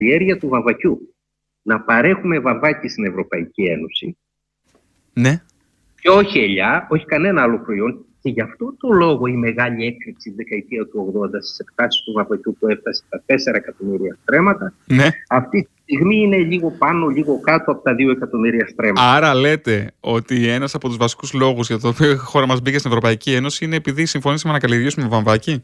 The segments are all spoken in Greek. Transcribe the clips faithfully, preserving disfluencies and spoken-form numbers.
καλλιέργεια του βαμβακιού. Να παρέχουμε βαμβάκι στην Ευρωπαϊκή Ένωση. Ναι. Και όχι ελιά, όχι κανένα άλλο προϊόν. Και γι' αυτό το λόγο η μεγάλη έκρηξη τη δεκαετία του ογδόντα στις εκτάσεις του βαμβακιού που έφτασε στα τέσσερα εκατομμύρια στρέμματα, Ναι. αυτή τη στιγμή είναι λίγο πάνω, λίγο κάτω από τα δύο εκατομμύρια στρέμματα. Άρα λέτε ότι ένας από τους βασικούς λόγους για το οποίο η χώρα μας μπήκε στην Ευρωπαϊκή Ένωση είναι επειδή συμφωνήσαμε να καλλιεργήσουμε βαμβάκι.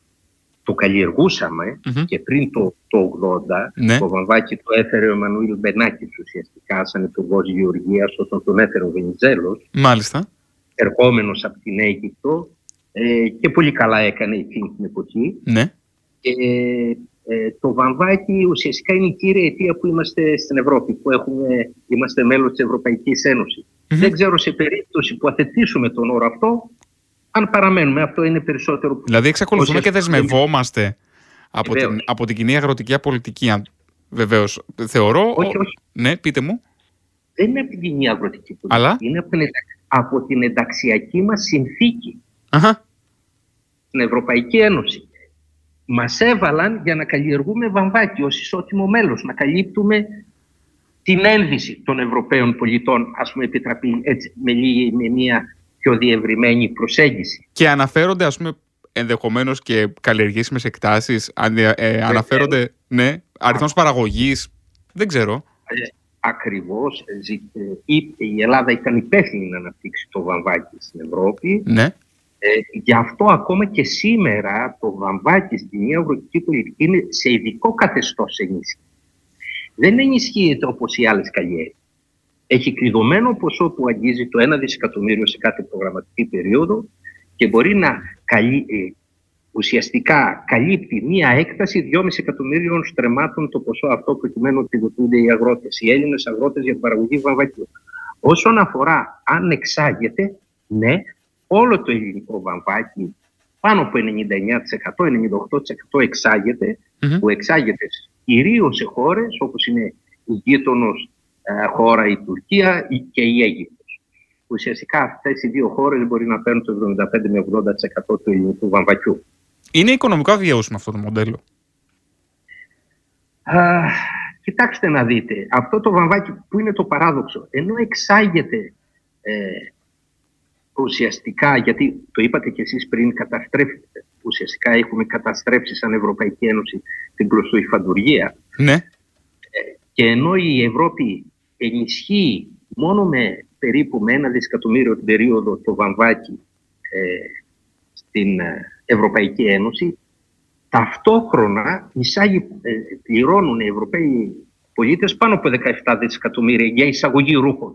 Το καλλιεργούσαμε Mm-hmm. και πριν το, το ογδόντα, ναι. το βαμβάκι το έφερε ο Εμμανουήλ Μπενάκης ουσιαστικά σαν υπουργός Γεωργίας, όταν τον έφερε ο Βενιζέλος. Μάλιστα. Ερχόμενος από την Αίγυπτο ε, και πολύ καλά έκανε εκείνη την εποχή. Ναι. Και ε, το βαμβάκι ουσιαστικά είναι η κύρια αιτία που είμαστε στην Ευρώπη, που έχουμε, είμαστε μέλος της Ευρωπαϊκής Ένωσης. Mm-hmm. Δεν ξέρω σε περίπτωση που αθετήσουμε τον όρο αυτό, αν παραμένουμε. Αυτό είναι περισσότερο... Δηλαδή εξακολουθούμε και δεσμευόμαστε από την, Βεβαίως. από την κοινή αγροτική πολιτική. Βεβαίως. Θεωρώ... Όχι, όχι. Ναι, πείτε μου. Δεν είναι από την κοινή αγροτική πολιτική. Αλλά... Είναι από την, από την ενταξιακή μας συνθήκη. Αχα. Στην Ευρωπαϊκή Ένωση. Μας έβαλαν για να καλλιεργούμε βαμβάκι ως ισότιμο μέλος, να καλύπτουμε την ένδυση των Ευρωπαίων πολιτών, ας πούμε, επιτραπεί έτσι, με, λίγη, με μια πιο διευρυμένη προσέγγιση. Και αναφέρονται, ας πούμε, ενδεχομένως και καλλιεργήσιμες εκτάσεις, αν, ε, ε, αναφέρονται, ναι, αριθμός παραγωγής, δεν ξέρω. Ε, ακριβώς. Η, η Ελλάδα ήταν υπεύθυνη να αναπτύξει το βαμβάκι στην Ευρώπη. Ναι. Ε, γι' αυτό ακόμα και σήμερα το βαμβάκι στην κοινή αγροτική πολιτική είναι σε ειδικό καθεστώς ενίσχυση. Δεν ενισχύεται όπως οι άλλες καλλιέργειες. Έχει κλειδωμένο ποσό που αγγίζει το ένα δισεκατομμύριο σε κάθε προγραμματική περίοδο και μπορεί να καλύ... ε, ουσιαστικά καλύπτει μία έκταση δυόμισι εκατομμύριων στρεμμάτων το ποσό αυτό προκειμένου ότι επιδοτούνται οι αγρότες, οι Έλληνες αγρότες για την παραγωγή βαμβακιού. Όσον αφορά αν εξάγεται, ναι, όλο το ελληνικό βαμβάκι, πάνω από ενενήντα εννιά τοις εκατό, ενενήντα οκτώ τοις εκατό εξάγεται, mm-hmm. που εξάγεται κυρίως σε χώρες όπως είναι η γείτονος ε, χώρα η Τουρκία και η Αίγυπτος. Ουσιαστικά αυτές οι δύο χώρες μπορεί να παίρνουν το εβδομήντα πέντε με ογδόντα τοις εκατό του ελληνικού βαμβακιού. Είναι οικονομικά βιώσιμο αυτό το μοντέλο? Α, κοιτάξτε να δείτε, αυτό το βαμβάκι που είναι το παράδοξο, ενώ εξάγεται ε, ουσιαστικά, γιατί το είπατε κι εσείς πριν, καταστρέφεται. Ουσιαστικά έχουμε καταστρέψει σαν Ευρωπαϊκή Ένωση την κλωστοϊφαντουργία. Ναι. Ε, και ενώ η Ευρώπη ενισχύει μόνο με περίπου με ένα δισεκατομμύριο την περίοδο το βαμβάκι ε, στην Ευρωπαϊκή Ένωση, ταυτόχρονα εισάγει, ε, πληρώνουν οι Ευρωπαίοι πολίτες πάνω από δεκαεπτά δισεκατομμύρια για εισαγωγή ρούχων.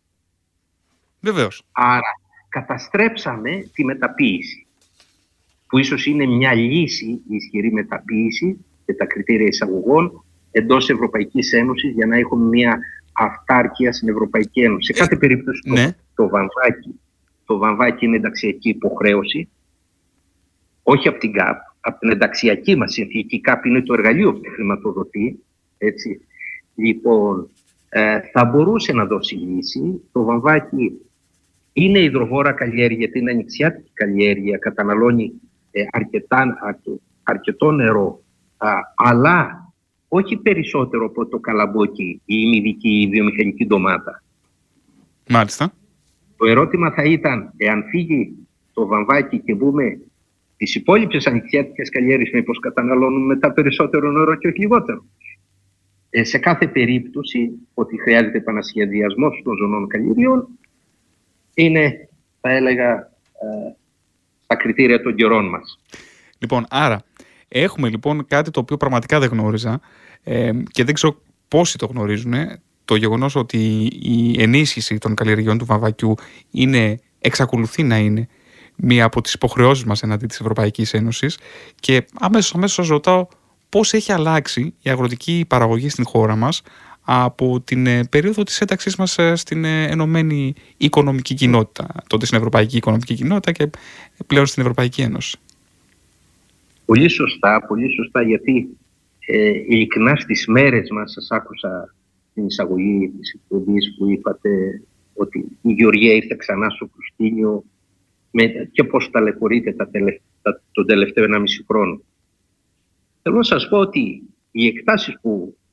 Βεβαίως. Άρα καταστρέψαμε τη μεταποίηση, που ίσως είναι μια λύση, η ισχυρή μεταποίηση και τα κριτήρια εισαγωγών εντός Ευρωπαϊκής Ένωσης για να έχουμε μια αυτάρκεια στην Ευρωπαϊκή Ένωση. Σε κάθε περίπτωση το, ναι. το, βαμβάκι, το βαμβάκι είναι ενταξιακή υποχρέωση, όχι από την ΚΑΠ, από την ενταξιακή μας συνθήκη. Η ΚΑΠ είναι το εργαλείο που χρηματοδοτεί. Έτσι. Λοιπόν, ε, θα μπορούσε να δώσει λύση. Το βαμβάκι είναι υδροβόρα καλλιέργεια, γιατί είναι ανοιξιάτικη καλλιέργεια, καταναλώνει ε, αρκετά, αρκε, αρκετό νερό, α, αλλά όχι περισσότερο από το καλαμπόκι ή η ημιδική ή η βιομηχανική ντομάτα. Μάλιστα. Το ερώτημα θα ήταν, εάν φύγει το βαμβάκι και μπούμε τις υπόλοιπες ανοιξιάτικες καλλιέργειες, μήπως καταναλώνουν μετά περισσότερο νερό και όχι λιγότερο. Ε, σε κάθε περίπτωση, ότι χρειάζεται επανασχεδιασμός των ζωνών καλλιεργειών, είναι, θα έλεγα, ε, στα κριτήρια των καιρών μας. Λοιπόν, άρα, έχουμε λοιπόν κάτι το οποίο πραγματικά δεν γνώριζα ε, και δεν ξέρω πόσοι το γνωρίζουν, το γεγονός ότι η ενίσχυση των καλλιεργειών του βαμβακιού είναι, εξακολουθεί να είναι μία από τις υποχρεώσεις μας εναντί της Ευρωπαϊκής Ένωσης, και αμέσως, αμέσως σας ρωτάω πώς έχει αλλάξει η αγροτική παραγωγή στην χώρα μας από την ε, περίοδο της ένταξής μας ε, στην ε, ενωμένη οικονομική κοινότητα, τότε στην Ευρωπαϊκή Οικονομική Κοινότητα και πλέον στην Ευρωπαϊκή Ένωση. Πολύ σωστά, πολύ σωστά, γιατί ε, ειλικρινά στις μέρες μας σας άκουσα την εισαγωγή της εκπομπής που είπατε ότι η Γεωργία ήρθε ξανά στο προσκήνιο με, και πώς ταλαιπωρείται τα τελευταία, τον τελευταίο ένα μισή χρόνο. Θέλω να σας πω ότι οι εκτάσεις που